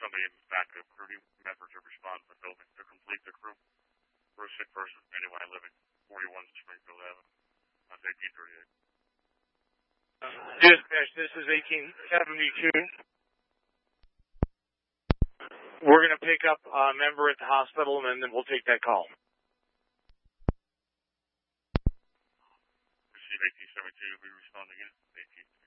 somebody in backup crew member to respond to the building to complete the crew for a sick person. Anyway, I live at 41 Springfield Avenue. That's 1838. Dispatch, this is 1872. We're going to pick up a member at the hospital, and then we'll take that call. Receive 1872 to be responding in. 18.